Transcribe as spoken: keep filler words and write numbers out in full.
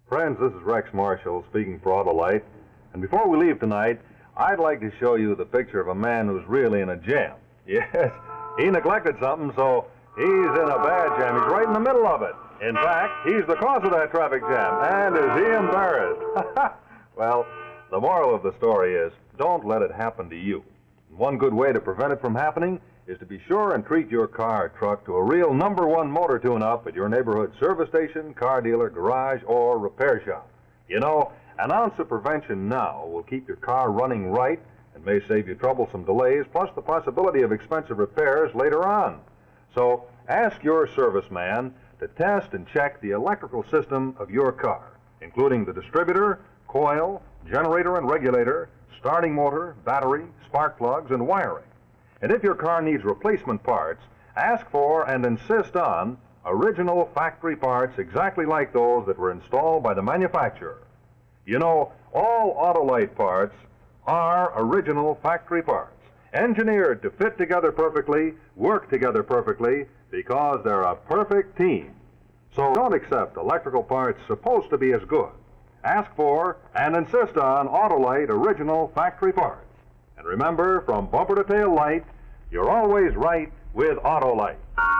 Friends, this is Rex Marshall speaking for Autolite. And before we leave tonight, I'd like to show you the picture of a man who's really in a jam. Yes, he neglected something, so he's in a bad jam. He's right in the middle of it. In fact, he's the cause of that traffic jam. And is he embarrassed? Well, the moral of the story is, don't let it happen to you. One good way to prevent it from happening is to be sure and treat your car or truck to a real number one motor tune-up at your neighborhood service station, car dealer, garage, or repair shop. You know, an ounce of prevention now will keep your car running right and may save you troublesome delays, plus the possibility of expensive repairs later on. So ask your serviceman to test and check the electrical system of your car, including the distributor, coil, generator and regulator, starting motor, battery, spark plugs, and wiring. And if your car needs replacement parts, ask for and insist on original factory parts exactly like those that were installed by the manufacturer. You know, all Autolite parts are original factory parts, engineered to fit together perfectly, work together perfectly, because they're a perfect team. So don't accept electrical parts supposed to be as good. Ask for and insist on Autolite original factory parts. And remember, from bumper to tail light, you're always right with Autolite.